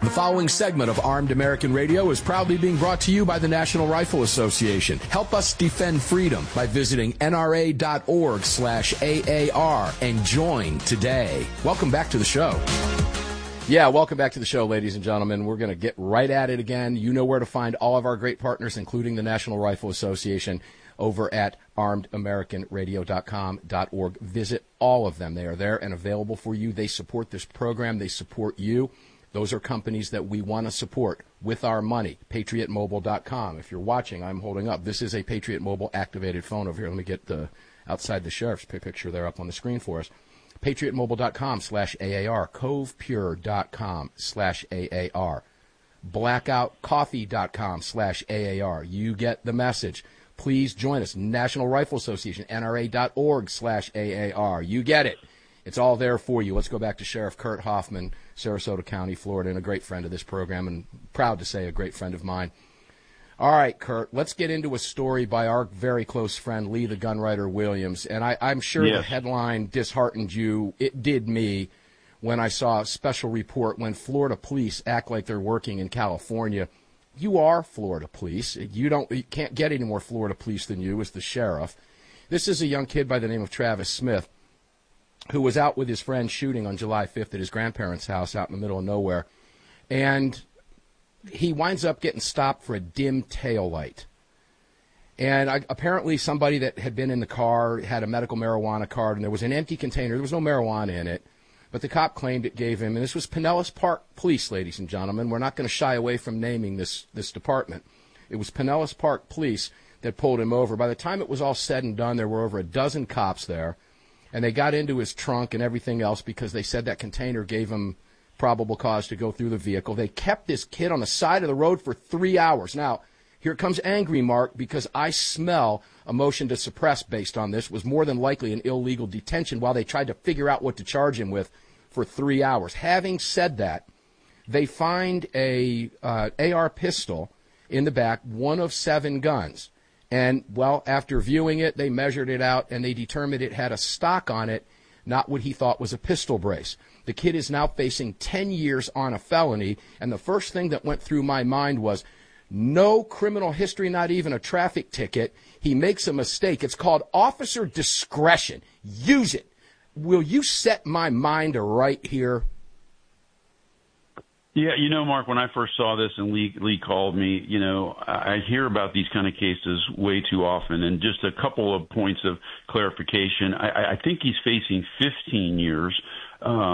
The following segment of Armed American Radio is proudly being brought to you by the National Rifle Association. Help us defend freedom by visiting nra.org/AAR and join today. Welcome back to the show. Yeah, welcome back to the show, ladies and gentlemen. We're going to get right at it again. You know where to find all of our great partners, including the National Rifle Association, over at armedamericanradio.com.org. Visit all of them. They are there and available for you. They support this program. They support you. Those are companies that we want to support with our money. PatriotMobile.com. If you're watching, I'm holding up. This is a Patriot Mobile activated phone over here. Let me get the outside the sheriff's picture there up on the screen for us. PatriotMobile.com/AAR. CovePure.com/AAR. BlackoutCoffee.com/AAR. You get the message. Please join us. National Rifle Association, NRA.org/AAR. You get it. It's all there for you. Let's go back to Sheriff Kurt Hoffman, Sarasota County, Florida, and a great friend of this program, and proud to say a great friend of mine. All right, Kurt, let's get into a story by our very close friend, Lee the Gunwriter Williams. And I'm sure The headline disheartened you. It did me when I saw a special report when Florida police act like they're working in California. You are Florida police. You can't get any more Florida police than you as the sheriff. This is a young kid by the name of Travis Smith, who was out with his friend shooting on July 5th at his grandparents' house out in the middle of nowhere. And he winds up getting stopped for a dim tail light. And apparently somebody that had been in the car had a medical marijuana card, and there was an empty container. There was no marijuana in it. But the cop claimed it gave him, and this was Pinellas Park Police, ladies and gentlemen. We're not going to shy away from naming this department. It was Pinellas Park Police that pulled him over. By the time it was all said and done, there were over a dozen cops there. And they got into his trunk and everything else because they said that container gave him probable cause to go through the vehicle. They kept this kid on the side of the road for 3 hours. Now, here comes angry Mark, because I smell a motion to suppress based on this. Was more than likely an illegal detention while they tried to figure out what to charge him with for 3 hours. Having said that, they find a AR pistol in the back, one of 7 guns. And, well, after viewing it, they measured it out, and they determined it had a stock on it, not what he thought was a pistol brace. The kid is now facing 10 years on a felony, and the first thing that went through my mind was, no criminal history, not even a traffic ticket. He makes a mistake. It's called officer discretion. Use it. Will you set my mind right here? Yeah, Mark, when I first saw this and Lee called me, I hear about these kind of cases way too often. And just a couple of points of clarification. I think he's facing 15 years.